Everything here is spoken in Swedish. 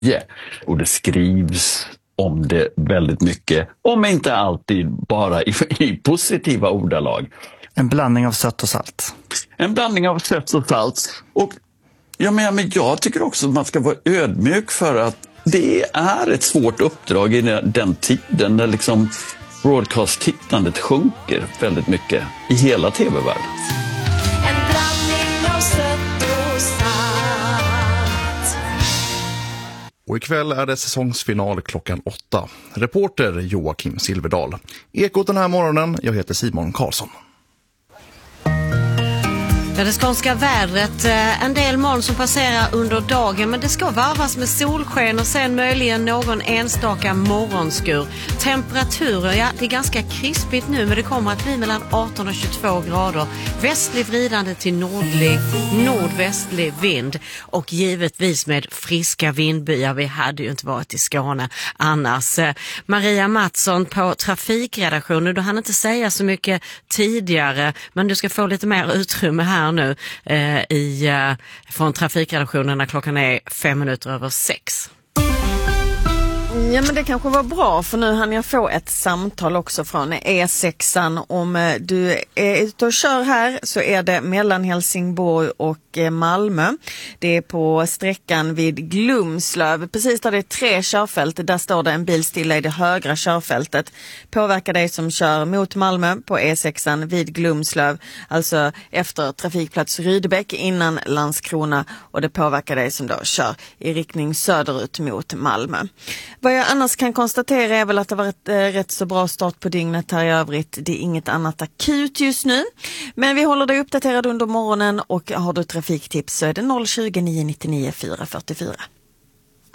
Yeah. Och det skrivs om det väldigt mycket, om inte alltid bara i positiva ordalag. En blandning av sött och salt. En blandning av sött och salt. Och men jag tycker också att man ska vara ödmjuk för att det är ett svårt uppdrag i den tiden när liksom broadcast-tittandet sjunker väldigt mycket i hela tv-världen. En blandning av sött och salt. Och ikväll är det säsongsfinal klockan 8. Reporter Joakim Silverdal. Ekot den här morgonen, jag heter Simon Karlsson. Ja, det skånska vädret, en del moln som passerar under dagen, men det ska varvas med solsken och sen möjligen någon enstaka morgonskur. Temperaturer, ja, det är ganska krispigt nu, men det kommer att bli mellan 18 och 22 grader. Västlig vridande till nordvästlig vind och givetvis med friska vindbyar. Vi hade ju inte varit i Skåne annars. Maria Mattsson på trafikredaktionen, du hann inte säga så mycket tidigare, men du ska få lite mer utrymme här nu från trafikredaktionen när klockan är 5:05. Ja, men det kanske var bra, för nu hann jag få ett samtal också från E6an. Om du är ute och kör här så är det mellan Helsingborg och Malmö. Det är på sträckan vid Glumslöv. Precis där det är 3 körfält, där står det en bil stilla i det högra körfältet. Påverkar dig som kör mot Malmö på E6an vid Glumslöv. Alltså efter trafikplats Rydebäck innan Landskrona. Och det påverkar dig som då kör i riktning söderut mot Malmö. Vad jag annars kan konstatera är väl att det var ett rätt så bra start på dygnet här i övrigt. Det är inget annat akut just nu. Men vi håller dig uppdaterad under morgonen, och har du trafiktips så är det 020 999 444.